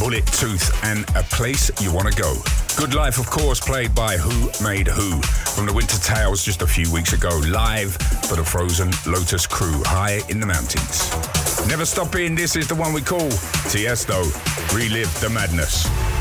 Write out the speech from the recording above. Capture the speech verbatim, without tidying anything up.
Bullet Tooth and A Place You Wanna Go. Good Life, of course, played by Who Made Who from the Winter Tales just a few weeks ago, live for the Frozen Lotus crew, high in the mountains. Never Stop In, this is the one we call Tiesto, Relive the Madness.